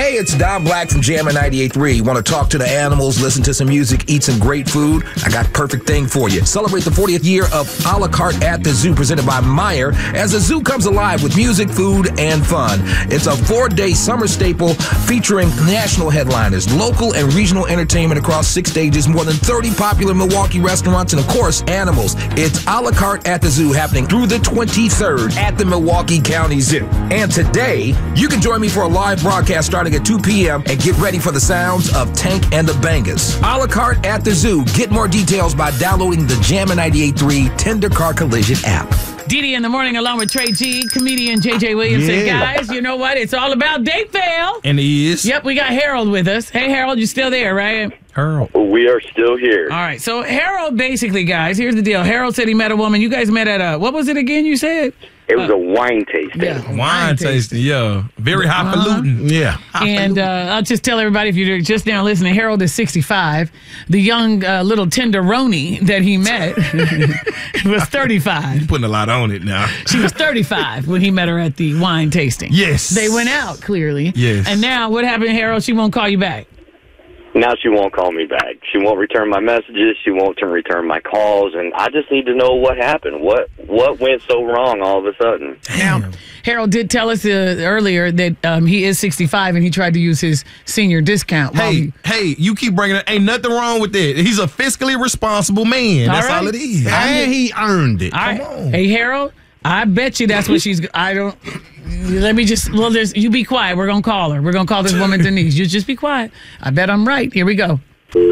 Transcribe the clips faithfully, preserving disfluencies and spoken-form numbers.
Hey, it's Don Black from Jammin' ninety-eight point three. Want to talk to the animals, listen to some music, eat some great food? I got perfect thing for you. Celebrate the fortieth year of A La Carte at the Zoo, presented by Meijer, as the zoo comes alive with music, food, and fun. It's a four-day summer staple featuring national headliners, local and regional entertainment across six stages, more than thirty popular Milwaukee restaurants, and of course, animals. It's A La Carte at the Zoo, happening through the twenty-third at the Milwaukee County Zoo. And today, you can join me for a live broadcast starting at two p.m. and get ready for the sounds of Tank and the Bangas. A La Carte at the Zoo. Get more details by downloading the Jammin' ninety-eight point three Tender Car Collision app. Didi in the morning along with Trey G, comedian J J Williamson. Yeah. Guys, you know what? It's all about date fail. And he is. Yep, we got Harold with us. Hey, Harold, you still there, right? Harold. We are still here. All right, so Harold, basically, guys, here's the deal. Harold said he met a woman. You guys met at a, what was it again you said? It was uh, a wine tasting. Yeah, Wine, wine tasting, yeah. Very highfalutin. Uh-huh. Yeah. And uh, I'll just tell everybody, if you're just now listening, Harold is sixty-five. The young uh, little tenderoni that he met was thirty-five. You're putting a lot on it now. She was thirty-five when he met her at the wine tasting. Yes. They went out, clearly. Yes. And now what happened, Harold? She won't call you back. Now she won't call me back. She won't return my messages. She won't turn, return my calls. And I just need to know what happened. What what went so wrong all of a sudden? Now, Harold did tell us uh, earlier that um, he is sixty-five and he tried to use his senior discount. while Hey, he- hey, you keep bringing it. Ain't nothing wrong with that. He's a fiscally responsible man. All That's right. all it is. And he earned it. All right. Come on. Hey, Harold, I bet you that's what she's. I don't. Let me just. Well, there's. You be quiet. We're gonna call her. We're gonna call this woman Denise. You just be quiet. I bet I'm right. Here we go.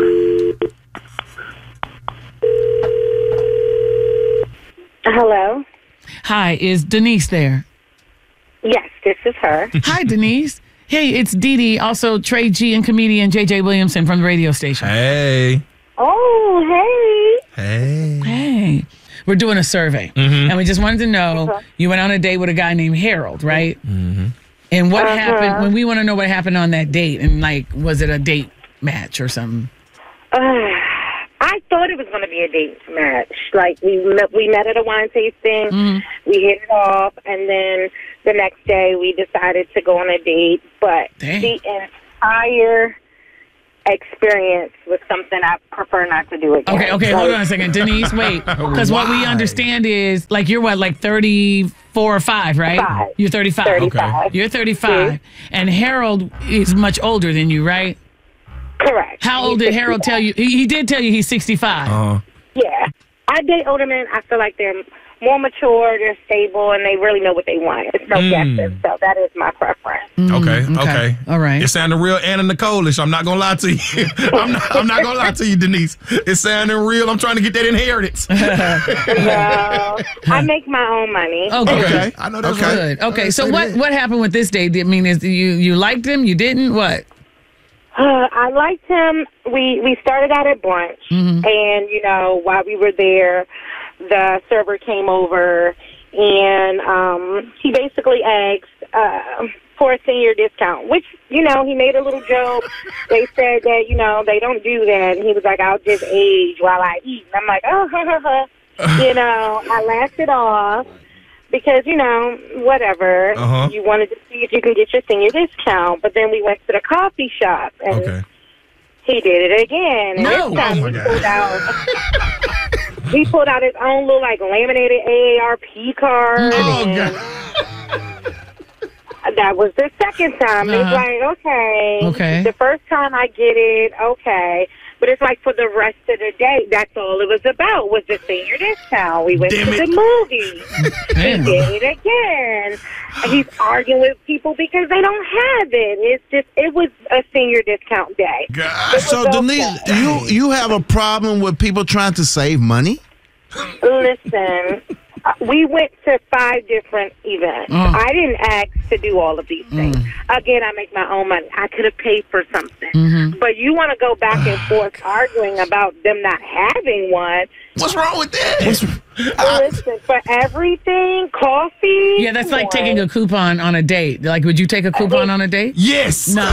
Hello. Hi, is Denise there? Yes, this is her. Hi, Denise. Hey, it's Dee Dee, also Trey G and comedian J J Williamson from the radio station. Hey. Oh, hey. Hey. Hey. We're doing a survey, Mm-hmm. and we just wanted to know, Okay. you went on a date with a guy named Harold, right? Mm-hmm. And what Uh-huh. happened, when we want to know what happened on that date, and like, was it a date match or something? Uh, I thought it was going to be a date match. Like we met, we met at a wine tasting. Mm. We hit it off, and then the next day we decided to go on a date. But Dang. the entire experience was something I prefer not to do again. Okay, okay, Like, hold on a second. Denise, wait. Because what we Why? understand is, like, you're what, like thirty-four or five, right? Five. You're thirty-five. thirty-five. You're thirty-five. Mhm. And Harold is much older than you, right? Correct. How He's old did Harold tell sixty-five. you? He, he did tell you he's sixty-five. Uh, Yeah. I date older men. I feel like they're more mature, they're stable, and they really know what they want. It's no Mm. guessing. So that is my preference. okay, Mm, okay. okay. All right. It sounded real Anna Nicole-ish. I'm not going to lie to you. I'm not, I'm not going to lie to you, Denise. It's sounding real. I'm trying to get that inheritance. No, I make my own money. Okay. Okay. I know that's Okay. right. Good. Okay. Uh, So say what that. what happened with this date? I mean, is you you liked him? You didn't? What? Uh, I liked him. We we started out at brunch, Mm-hmm. and you know, while we were there, the server came over, and um, he basically asked uh, for a senior discount, which you know he made a little joke. They said that you know they don't do that, and he was like, "I'll just age while I eat." And I'm like, "Oh, ha, ha, ha." You know, I laughed it off. Because, you know, whatever. Uh-huh. You wanted to see if you can get your senior discount. But then we went to the coffee shop, and Okay. he did it again. And No. this time Oh, my he God. pulled out he pulled out his own little like laminated A A R P card. Oh, and God. that was the second time. Uh-huh. It's like, okay. Okay. The first time I get it, okay. But it's like for the rest of the day, that's all it was about was the senior discount. We went Damn to it. the movies. Damn. He did it again. He's arguing with people because they don't have it. It's just, it was a senior discount day. God. So, okay. Denise, you you have a problem with people trying to save money? Listen, uh, we went to five different events. Mm. I didn't ask to do all of these things. Again, I make my own money. I could have paid for something. Mm-hmm. But you want to go back and forth arguing about them not having one. What's wrong with that? Listen, for everything, coffee. Yeah, that's like taking a coupon on a date. Like, would you take a coupon on a date? Yes. Nah.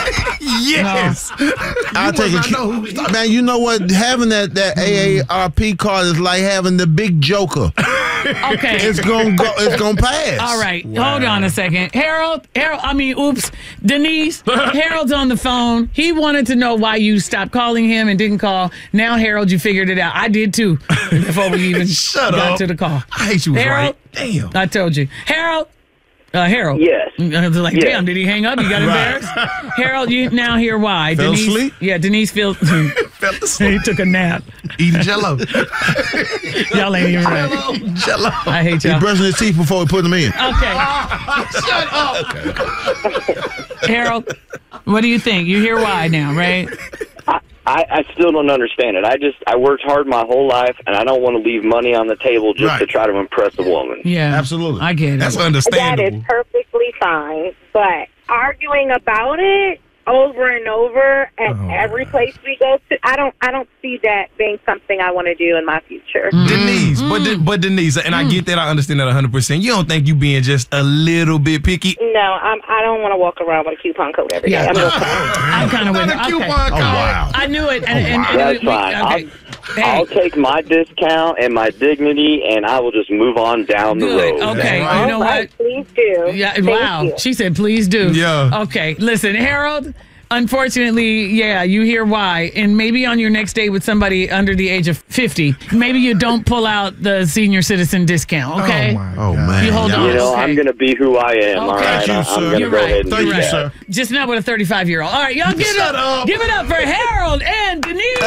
Yes. I'll take must a not know who we- Man, you know what? Having that, that A A R P card is like having the big joker. Okay. It's gonna go. It's gonna pass. All right, hold on a second. Harold, Harold, I mean, oops, Denise, Harold's on the phone. He wanted to know why you stopped calling him and didn't call. Now, Harold, you figured it out. I did too before we even Shut got up. to the call. I hate you, Harold, right? Damn. I told you. Harold, uh, Harold. Yes. I was like, Yes. damn, did he hang up? You got embarrassed? Harold, you now hear why. Fell Denise, asleep? Yeah, Denise feel, Fell he asleep. took a nap. Eating jello. Y'all ain't even right. Jello. I hate He's y'all. brushing his teeth before we put them in. Okay. Shut up. Harold, what do you think? You hear why now, right? I, I still don't understand it. I just I worked hard my whole life, and I don't want to leave money on the table just Right. to try to impress a woman. Yeah. Absolutely. I get it. That's That understandable. is perfectly fine. But arguing about it over and over at Oh, every place we go to, I don't I don't see that being something I want to do in my future. Denise, but De- but Denise, and I get that, I understand that one hundred percent. You don't think you being just a little bit picky? No, I'm, I don't want to walk around with a coupon code every day. Yeah. I'm just, I'm kind of with Not it. a coupon Okay. code. Oh, wow. I knew it. And, and, wow. and That's we- fine. Okay. Hey, I'll take my discount and my dignity, and I will just move on down the good. road. Okay. Right. You know all right, what? please do. Yeah. Thank Wow. you. She said, please do. Yeah. Okay. Listen, Harold. Unfortunately, yeah, you hear why. And maybe on your next date with somebody under the age of fifty, maybe you don't pull out the senior citizen discount, okay? Oh, my Oh, God. man. You hold Yeah. on. You know, Okay. I'm going to be who I am, all Okay. right? Thank you, I- sir. I'm going to You're go right. ahead and You're do Thank you, that. sir. Just not with a thirty-five-year-old. All right, y'all give it up. up. Give it up for Harold and Denise.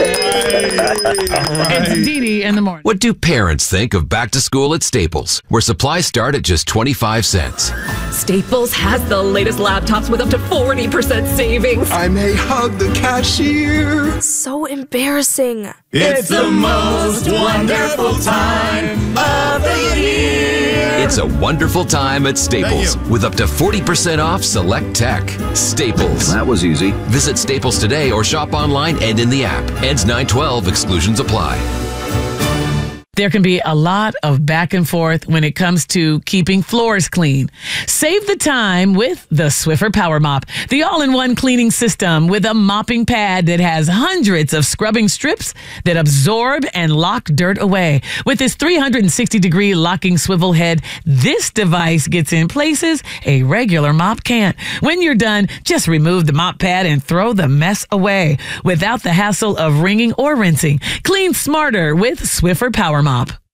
It's Dee Dee in the morning. What do parents think of back to school at Staples, where supplies start at just twenty-five cents? Staples has the latest laptops with up to forty percent savings. I may hug the cashier. So embarrassing. It's the most wonderful time of the year. It's a wonderful time at Staples, Thank you. with up to forty percent off select tech. Staples. That was easy. Visit Staples today or shop online and in the app. Ends nine twelve. Exclusions apply. There can be a lot of back and forth when it comes to keeping floors clean. Save the time with the Swiffer Power Mop, the all-in-one cleaning system with a mopping pad that has hundreds of scrubbing strips that absorb and lock dirt away. With its three hundred sixty degree locking swivel head, this device gets in places a regular mop can't. When you're done, just remove the mop pad and throw the mess away without the hassle of wringing or rinsing. Clean smarter with Swiffer Power Mop.